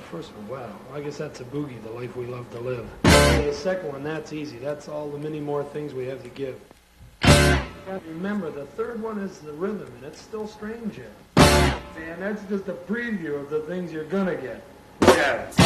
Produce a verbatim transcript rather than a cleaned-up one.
first one, wow. I guess that's a boogie, the life we love to live. The second one, that's easy. That's all the many more things we have to give. Remember, the third one is the rhythm, and it's still strange yet. And that's just a preview of the things you're gonna get. Yeah.